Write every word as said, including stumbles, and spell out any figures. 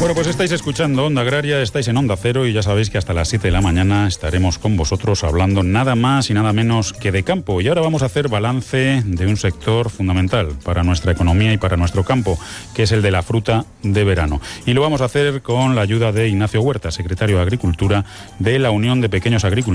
Bueno, pues estáis escuchando Onda Agraria, estáis en Onda Cero y ya sabéis que hasta las siete de la mañana estaremos con vosotros hablando nada más y nada menos que de campo. Y ahora vamos a hacer balance de un sector fundamental para nuestra economía y para nuestro campo, que es el de la fruta de verano. Y lo vamos a hacer con la ayuda de Ignacio Huerta, secretario de Agricultura de la Unión de Pequeños Agricultores